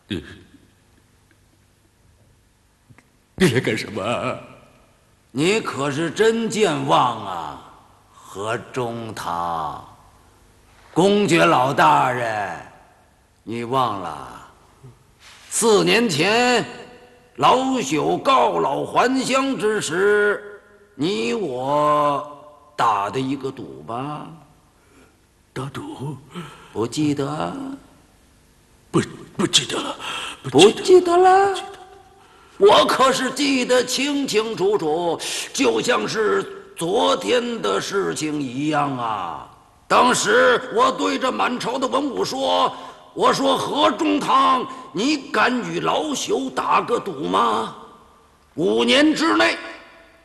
你来干什么？ 你可是真健忘啊，何中堂！公爵老大人，你忘了4年前老朽告老还乡之时，你我打的一个赌吧？ 打赌？ 不记得？ 不记得了。 不记得了？我可是记得清清楚楚，就像是昨天的事情一样啊！当时我对着满朝的文武说：“我说何中堂，你敢与老朽打个赌吗？5年之内，